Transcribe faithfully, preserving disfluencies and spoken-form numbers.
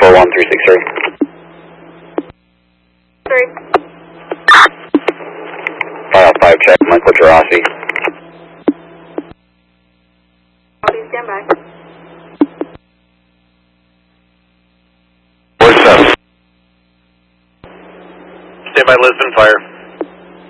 four one three six three. Three. File five check, Michael Gerasi. I'll be stand by. What's up? Stand by Lisbon Fire.